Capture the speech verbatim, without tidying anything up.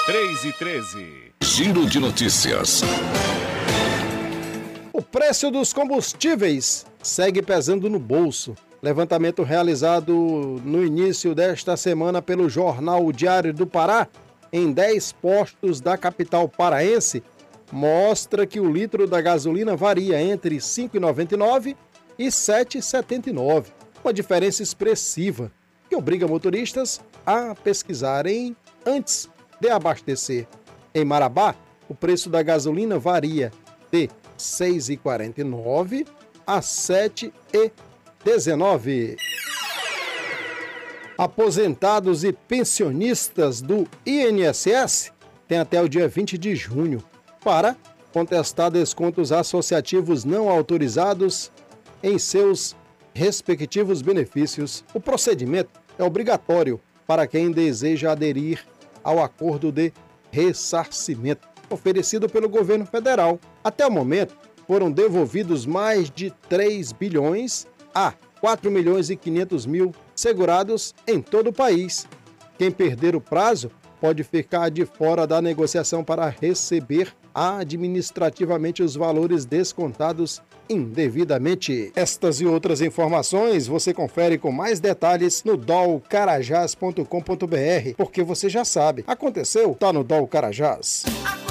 três e treze. Giro de notícias. O preço dos combustíveis segue pesando no bolso. Levantamento realizado no início desta semana pelo jornal Diário do Pará, em dez postos da capital paraense, mostra que o litro da gasolina varia entre cinco reais e noventa e nove centavos e sete reais e setenta e nove centavos, uma diferença expressiva que obriga motoristas a pesquisarem antes de abastecer. Em Marabá, o preço da gasolina varia de seis reais e quarenta e nove centavos a sete reais e dezenove centavos. Aposentados e pensionistas do I N S S têm até o dia vinte de junho para contestar descontos associativos não autorizados em seus respectivos benefícios. O procedimento é obrigatório para quem deseja aderir ao acordo de ressarcimento oferecido pelo governo federal. Até o momento, foram devolvidos mais de três bilhões a quatro milhões e quinhentos mil segurados em todo o país. Quem perder o prazo pode ficar de fora da negociação para receber administrativamente os valores descontados indevidamente. Estas e outras informações você confere com mais detalhes no dol carajás ponto com ponto br, porque você já sabe, aconteceu, tá no Dol Carajás.